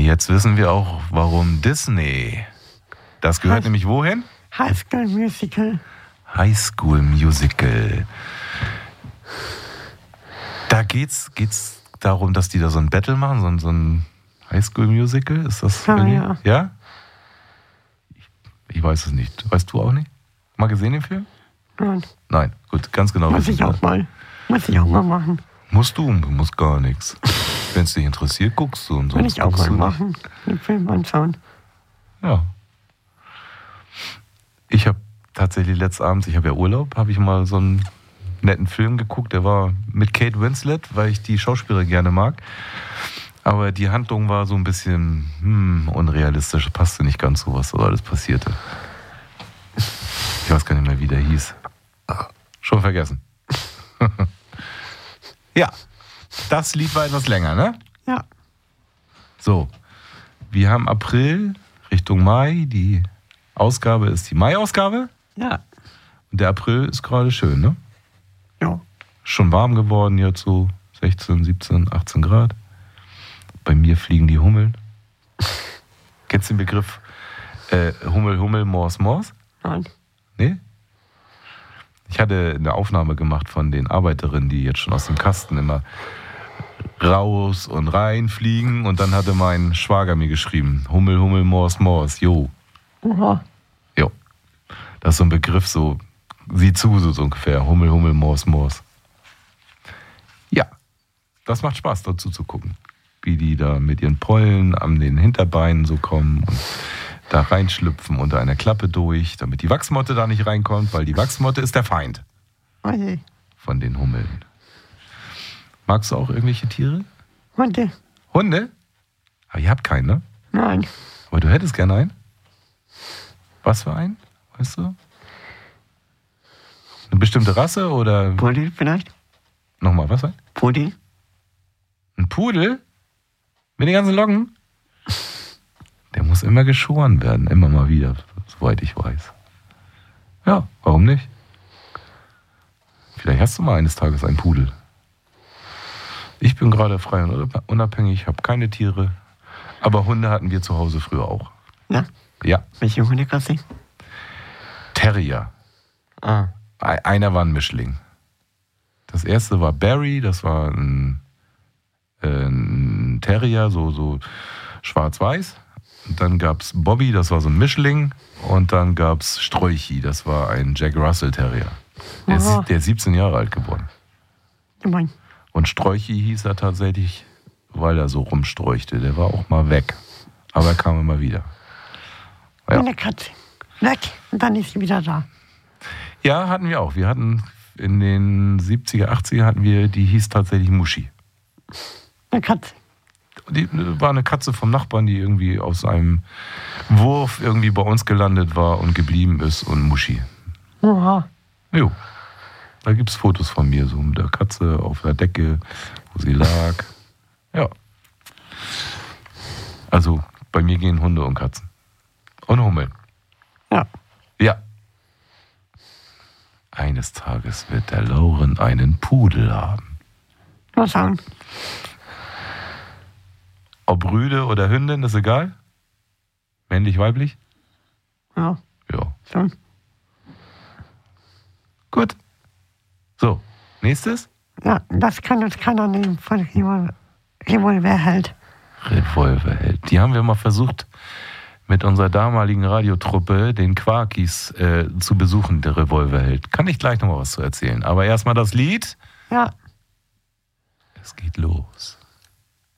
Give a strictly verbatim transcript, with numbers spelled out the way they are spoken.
jetzt wissen wir auch, warum Disney. Das gehört High, nämlich wohin? High School Musical. High School Musical. Da geht's, geht's darum, dass die da so ein Battle machen, so, so ein High School Musical? Ist das? Ja, ja. Ja? Ich, ich weiß es nicht. Weißt du auch nicht? Mal gesehen den Film? Nein. Nein, gut, ganz genau. Muss ich auch mal. Muss ich auch mal machen. Musst du, du musst gar nichts. Wenn es dich interessiert, guckst du und so. Will ich auch mal machen, den Film anschauen. Ja. Ich habe tatsächlich letzten Abend, ich habe ja Urlaub, habe ich mal so einen netten Film geguckt. Der war mit Kate Winslet, weil ich die Schauspielerin gerne mag. Aber die Handlung war so ein bisschen hm, unrealistisch. Passte nicht ganz so, was da alles passierte. Ich weiß gar nicht mehr, wie der hieß. Schon vergessen. Ja, das Lied war etwas länger, ne? Ja. So, wir haben April Richtung Mai. Die Ausgabe ist die Mai-Ausgabe. Ja. Und der April ist gerade schön, ne? Ja. Schon warm geworden, jetzt so sechzehn, siebzehn, achtzehn Grad. Bei mir fliegen die Hummeln. Kennst du den Begriff äh, Hummel, Hummel, Mors, Mors? Nein. Nee? Ich hatte eine Aufnahme gemacht von den Arbeiterinnen, die jetzt schon aus dem Kasten immer raus und rein fliegen. Und dann hatte mein Schwager mir geschrieben, Hummel, Hummel, Mors, Mors, jo. Aha. Jo. Das ist so ein Begriff, so, sieh zu, so, so ungefähr. Hummel, Hummel, Mors, Mors. Ja, das macht Spaß, dazu zu gucken. Wie die da mit ihren Pollen an den Hinterbeinen so kommen und da reinschlüpfen unter einer Klappe durch, damit die Wachsmotte da nicht reinkommt, weil die Wachsmotte ist der Feind Okay. von den Hummeln. Magst du auch irgendwelche Tiere? Hunde. Hunde? Aber ihr habt keinen, ne? Nein. Aber du hättest gerne einen? Was für einen? Weißt du? Eine bestimmte Rasse oder? Pudel vielleicht? Nochmal, was war? Pudel. Ein Pudel? Mit den ganzen Locken? Der muss immer geschoren werden, immer mal wieder, soweit ich weiß. Ja, warum nicht? Vielleicht hast du mal eines Tages einen Pudel. Ich bin gerade frei und unabhängig, habe keine Tiere. Aber Hunde hatten wir zu Hause früher auch. Ja? Ja. Welche Hundekasse? Terrier. Ah. Einer war ein Mischling. Das erste war Barry, das war ein, äh, ein Terrier, so, so schwarz-weiß. Und dann gab es Bobby, das war so ein Mischling. Und dann gab es Sträuchi, das war ein Jack Russell Terrier. Der ist, der ist siebzehn Jahre alt geworden. Gemein. Und Sträuchi hieß er tatsächlich, weil er so rumstreuchte. Der war auch mal weg. Aber er kam immer wieder. Ja. Eine Katze. Weg. Und dann ist sie wieder da. Ja, hatten wir auch. Wir hatten in den siebziger, achtziger hatten wir, die hieß tatsächlich Muschi. Eine Katze. Die war eine Katze vom Nachbarn, die irgendwie aus einem Wurf irgendwie bei uns gelandet war und geblieben ist und Muschi. Oha. Jo. Da gibt es Fotos von mir, so mit der Katze auf der Decke, wo sie lag. Ja. Also bei mir gehen Hunde und Katzen. Und Hummeln. Ja. Ja. Eines Tages wird der Lauren einen Pudel haben. Mal schauen. Ob Rüde oder Hündin, ist egal? Männlich, weiblich? Ja. Ja. Schon. Gut. So, nächstes? Ja, das kann uns keiner nehmen von Revol- Revolverheld. Revolverheld. Die haben wir mal versucht, mit unserer damaligen Radiotruppe, den Quarkis, äh, zu besuchen, der Revolverheld. Kann ich gleich noch mal was zu erzählen. Aber erstmal das Lied. Ja. Es geht los.